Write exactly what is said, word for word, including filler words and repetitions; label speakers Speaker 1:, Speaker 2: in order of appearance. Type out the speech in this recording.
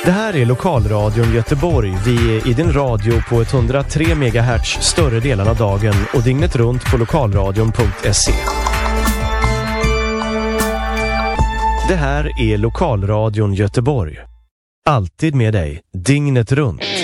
Speaker 1: Det här är Lokalradion Göteborg. Vi är i din radio på etthundratre megahertz större delen av dagen och dygnet runt på lokalradion punkt se. Det här är Lokalradion Göteborg. Alltid med dig, dygnet runt.